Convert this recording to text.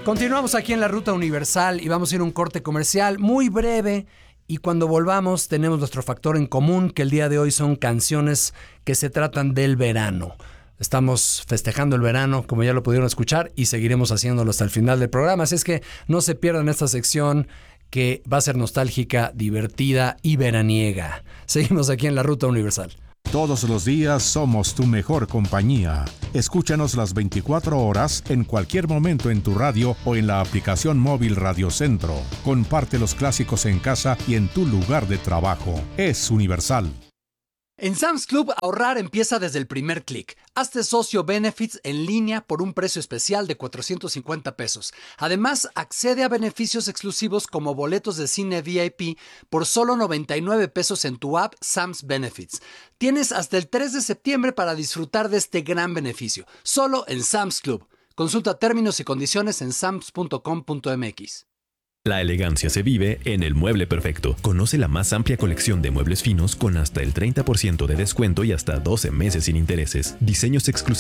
Continuamos aquí en la Ruta Universal y vamos a ir a un corte comercial muy breve. Y cuando volvamos tenemos nuestro factor en común, que el día de hoy son canciones que se tratan del verano. Estamos festejando el verano, como ya lo pudieron escuchar, y seguiremos haciéndolo hasta el final del programa. Así es que no se pierdan esta sección que va a ser nostálgica, divertida y veraniega. Seguimos aquí en la Ruta Universal. Todos los días somos tu mejor compañía. Escúchanos las 24 horas en cualquier momento en tu radio o en la aplicación móvil Radio Centro. Comparte los clásicos en casa y en tu lugar de trabajo. Es Universal. En Sam's Club, ahorrar empieza desde el primer clic. Hazte socio Benefits en línea por un precio especial de $450. Además, accede a beneficios exclusivos como boletos de cine VIP por solo $99 en tu app Sam's Benefits. Tienes hasta el 3 de septiembre para disfrutar de este gran beneficio, solo en Sam's Club. Consulta términos y condiciones en sams.com.mx. La elegancia se vive en El Mueble Perfecto. Conoce la más amplia colección de muebles finos con hasta el 30% de descuento y hasta 12 meses sin intereses. Diseños exclusivos